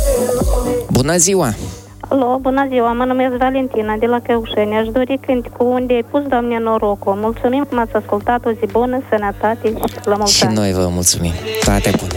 Bună ziua! Alo, bună ziua, mă numesc Valentina de la Căușeni. Aș dori cântecul Unde ai pus, Doamne, norocul. Mulțumim că m-ați ascultat, o zi bună, sănătate și la mulți ani. Și noi vă mulțumim. Toate bune!